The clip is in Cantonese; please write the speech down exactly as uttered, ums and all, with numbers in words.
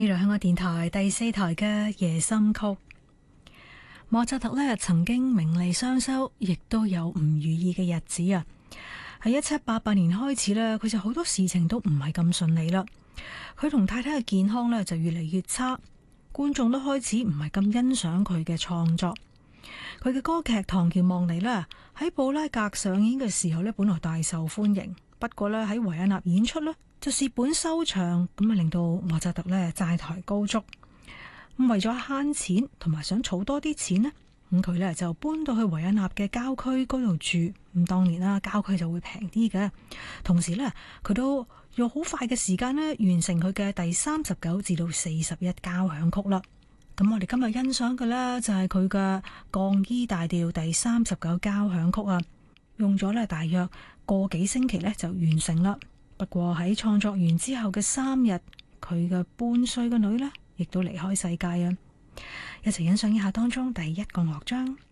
呢度香港電台第四台嘅夜心曲。莫扎特呢曾經名利雙收，亦都有唔如意嘅日子啊。喺一七八八年開始呢，佢就好多事情都唔係咁順利啦。佢同太太嘅健康呢就越嚟越差，觀眾都開始唔係咁欣賞佢嘅創作。佢嘅歌劇《唐喬望尼》呢喺布拉格上演嘅時候呢，本來大受歡迎，不過呢喺維也納演出呢就蝕本收場，咁啊令到莫扎特呢債台高築。咁為咗慳錢同埋想儲多啲錢呢，咁佢呢就搬到去維也納嘅郊區嗰度住。咁當然啦，郊區就會平啲嘅。同時呢，佢都用好快嘅時間呢完成佢嘅第三十九至到四十一交響曲啦。咁我哋今日欣賞嘅呢，就係佢嘅降 E 大調第三十九交響曲啊，用咗呢大約個幾星期呢就完成啦。不過喺創作完之後嘅三日，佢嘅半歲嘅女呢亦都離開世界啊！一齊欣賞一下當中第一個樂章。